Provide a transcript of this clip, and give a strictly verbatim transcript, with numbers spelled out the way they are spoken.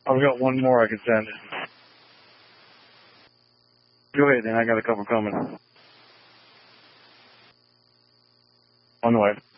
I've got one more I can send. Go ahead, then. I got a couple coming. On the way.